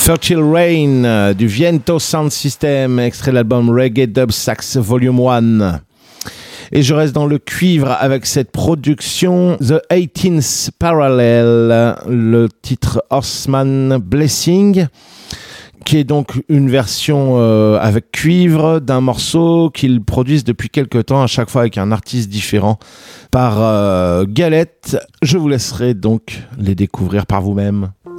Fertile Rain du Viento Sound System, extrait de l'album Reggae Dub Sax Volume 1. Et je reste dans le cuivre avec cette production The 18th Parallel, le titre Horseman Blessing, qui est donc une version avec cuivre d'un morceau qu'ils produisent depuis quelques temps, à chaque fois avec un artiste différent, par Galette. Je vous laisserai donc les découvrir par vous-même.